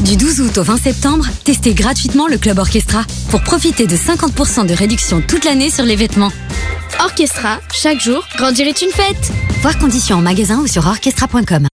Du 12 août au 20 septembre, testez gratuitement le Club Orchestra pour profiter de 50% de réduction toute l'année sur les vêtements. Orchestra, chaque jour, grandir est une fête. Voir conditions en magasin ou sur orchestra.com.